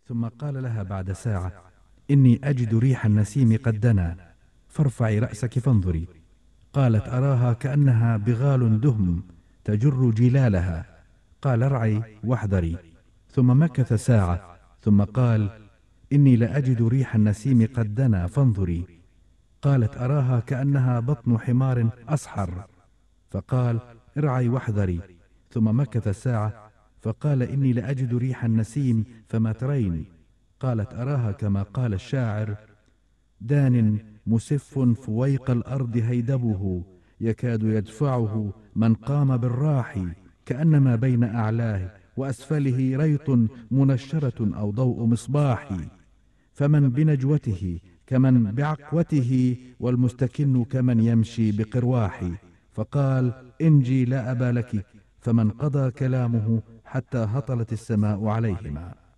ثم قال لها بعد ساعة: إني أجد ريح النسيم قد دنا، فارفعي رأسك فانظري. قالت: أراها كأنها بغال دهم تجر جلالها. قال: ارعي واحذري. ثم مكث ساعة ثم قال: إني لأجد ريح النسيم قد دنا فانظري. قالت: أراها كأنها بطن حمار أصحر. فقال: ارعي واحذري. ثم مكث ساعة فقال: إني لأجد ريح النسيم فما ترين؟ قالت: أراها كما قال الشاعر: دان مسف فويق الأرض هيدبه، يكاد يدفعه من قام بالراح، كأنما بين أعلاه وأسفله ريط منشرة أو ضوء مصباح، فمن بنجوته كمن بعقوته، والمستكن كمن يمشي بقرواح. فقال: انجي لا أبا لك. فمن قضى كلامه حتى هطلت السماء عليهما.